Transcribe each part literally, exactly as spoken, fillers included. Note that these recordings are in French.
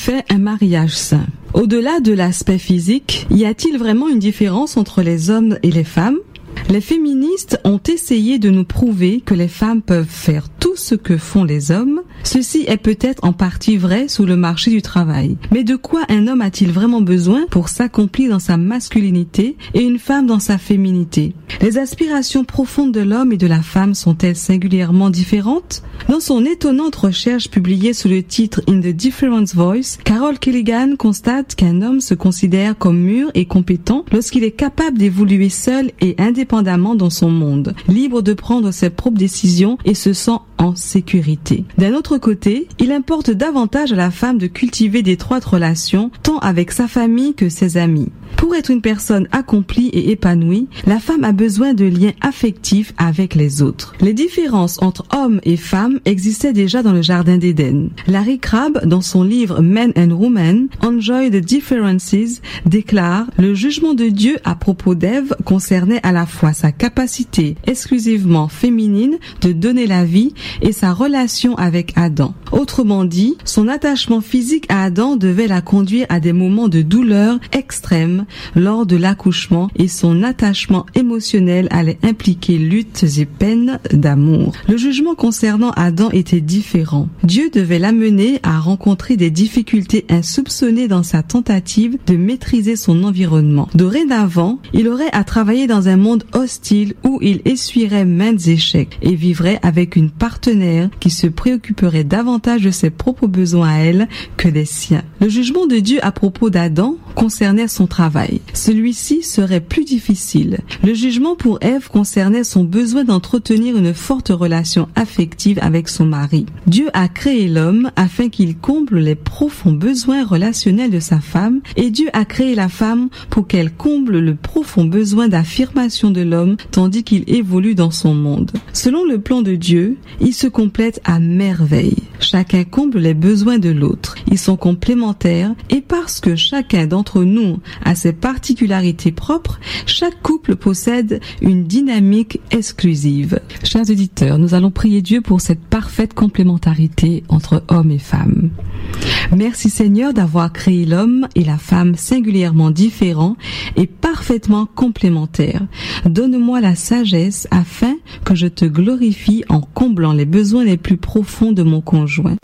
fait un mariage sain? Au-delà de l'aspect physique, y a-t-il vraiment une différence entre les hommes et les femmes? Les féministes ont essayé de nous prouver que les femmes peuvent faire tout ce que font les hommes. Ceci est peut-être en partie vrai sous le marché du travail. Mais de quoi un homme a-t-il vraiment besoin pour s'accomplir dans sa masculinité et une femme dans sa féminité? Les aspirations profondes de l'homme et de la femme sont-elles singulièrement différentes? Dans son étonnante recherche publiée sous le titre In the Different Voice, Carol Killigan constate qu'un homme se considère comme mûr et compétent lorsqu'il est capable d'évoluer seul et indépendamment dans son monde, libre de prendre ses propres décisions et se sent en sécurité. D'un autre côté, il importe davantage à la femme de cultiver d'étroites relations, tant avec sa famille que ses amis. Pour être une personne accomplie et épanouie, la femme a besoin de liens affectifs avec les autres. Les différences entre hommes et femmes existaient déjà dans le jardin d'Éden. Larry Crabb, dans son livre Men and Women, Enjoy the Differences, déclare « Le jugement de Dieu à propos d'Ève concernait à la fois sa capacité exclusivement féminine de donner la vie et sa relation avec Adam. Autrement dit, son attachement physique à Adam devait la conduire à des moments de douleur extrême lors de l'accouchement et son attachement émotionnel allait impliquer luttes et peines d'amour. Le jugement concernant Adam était différent. Dieu devait l'amener à rencontrer des difficultés insoupçonnées dans sa tentative de maîtriser son environnement. Dorénavant, il aurait à travailler dans un monde hostile où il essuierait maintes échecs et vivrait avec une partenaire qui se préoccuperait davantage de ses propres besoins à elle que des siens. Le jugement de Dieu à propos d'Adam concernait son travail. Celui-ci serait plus difficile. Le jugement pour Ève concernait son besoin d'entretenir une forte relation affective avec son mari. Dieu a créé l'homme afin qu'il comble les profonds besoins relationnels de sa femme et Dieu a créé la femme pour qu'elle comble le profond besoin d'affirmation de l'homme tandis qu'il évolue dans son monde. Selon le plan de Dieu, ils se complètent à merveille. Chacun comble les besoins de l'autre. Ils sont complémentaires et parce que chacun d'entre nous a ses particularités propres, chaque couple possède une dynamique exclusive. Chers auditeurs, nous allons prier Dieu pour cette parfaite complémentarité entre hommes et femmes. Merci Seigneur d'avoir créé l'homme et la femme singulièrement différents et parfaitement complémentaires. Donne-moi la sagesse afin que je te glorifie en comblant les besoins les plus profonds de mon conjoint.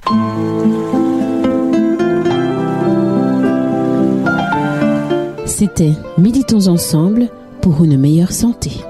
C'était Méditons ensemble pour une meilleure santé.